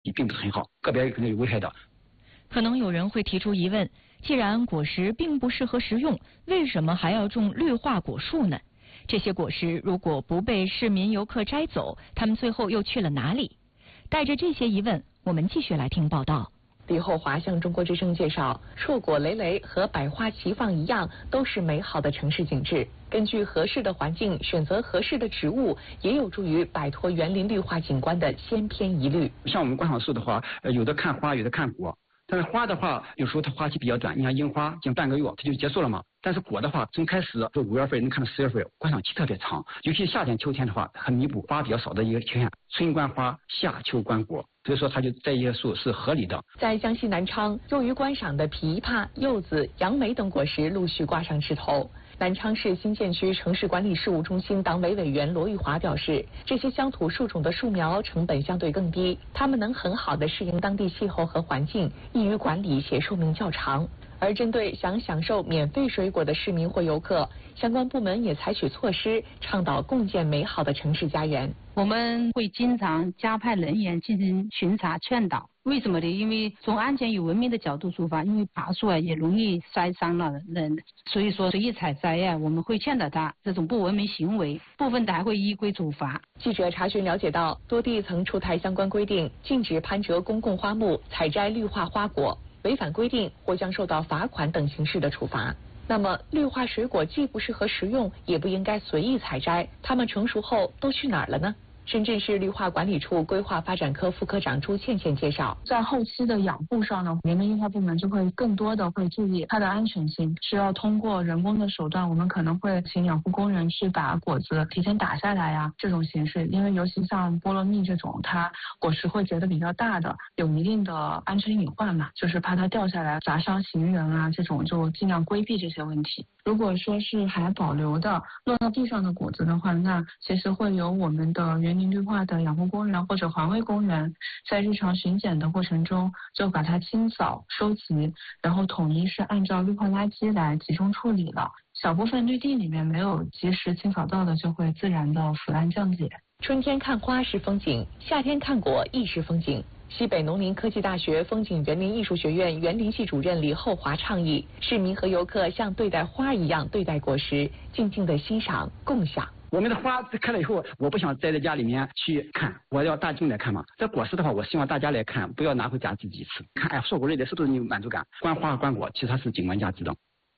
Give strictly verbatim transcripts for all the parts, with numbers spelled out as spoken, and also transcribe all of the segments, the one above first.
并不是很好，个别可能有危害的。 可能有人会提出疑问，既然果实并不适合食用，为什么还要种绿化果树呢？这些果实如果不被市民游客摘走，他们最后又去了哪里？带着这些疑问，我们继续来听报道。 李厚华向中国之声介绍，硕果累累和百花齐放一样，都是美好的城市景致。根据合适的环境选择合适的植物，也有助于摆脱园林绿化景观的先偏疑虑。 像我们观赏树的话，呃，有的看花，有的看果。但是花的话，有时候它花期比较短，你像樱花，近半个月它就结束了嘛。但是果的话，从开始就五月份能看到十月份，观赏期特别长。尤其夏天、秋天的话，很弥补花比较少的一个缺陷。春观花，夏秋观果，所以说它就这些树是合理的。 在江西南昌，用于观赏的枇杷、柚子、杨梅等果实陆续挂上枝头。南昌市新建区城市管理事务中心党委委员罗玉华表示，这些乡土树种的树苗成本相对更低，它们能很好地适应当地气候和环境，易于管理且寿命较长。而针对想享受免费水果的市民或游客，相关部门也采取措施，倡导共建美好的城市家园。 我们会经常加派人员进行巡查劝导。为什么呢？因为从安全与文明的角度出发，因为爬树啊也容易摔伤了人，所以说随意采摘呀、啊，我们会劝导他这种不文明行为，部分的还会依规处罚。 记者查询了解到，多地曾出台相关规定，禁止攀折公共花木、采摘绿化花果，违反规定或将受到罚款等形式的处罚。那么，绿化水果既不适合食用，也不应该随意采摘，它们成熟后都去哪儿了呢？深圳市绿化管理处规划发展科副科长朱倩倩介绍， 在后期的养护上呢，人民绿化部门就会更多的会注意它的安全性，需要通过人工的手段，我们可能会请养护工人去把果子提前打下来呀、啊，这种形式，因为尤其像菠萝蜜这种，它果实会结得比较大的，有一定的安全隐患嘛，就是怕它掉下来砸伤行人啊，这种就尽量规避这些问题。如果说是还保留的落到地上的果子的话，那其实会由我们的园林绿化的养护工人或者环卫工人在日常巡检的过程中就把它清扫收集，然后统一是按照绿化垃圾来集中处理了。小部分绿地里面没有及时清扫到的，就会自然的腐烂降解。 春天看花是风景，夏天看果亦是风景。西北农林科技大学风景园林艺术学院园林系主任李厚华倡议，市民和游客像对待花一样对待果实，静静的欣赏共享。 我们的花开了以后，我不想栽在家里面去看，我要大众来看嘛。这果实的话，我希望大家来看，不要拿回家自己吃。看，哎，硕果累累，是不是你有满足感？观花和观果，其实它是景观价值的。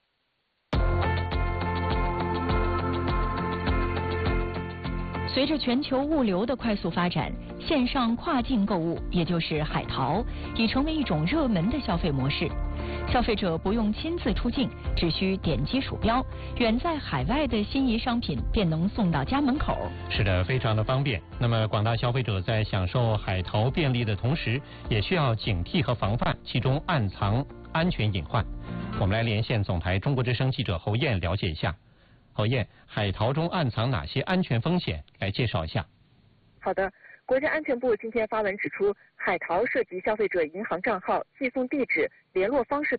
随着全球物流的快速发展，线上跨境购物，也就是海淘，已成为一种热门的消费模式。消费者不用亲自出境，只需点击鼠标，远在海外的心仪商品便能送到家门口。 是的，非常的方便。那么广大消费者在享受海淘便利的同时，也需要警惕和防范其中暗藏安全隐患。我们来连线总台中国之声记者侯燕了解一下。侯燕，海淘中暗藏哪些安全风险？来介绍一下。 好的，国家安全部今天发文指出，海淘涉及消费者银行账号、寄送地址、联络方式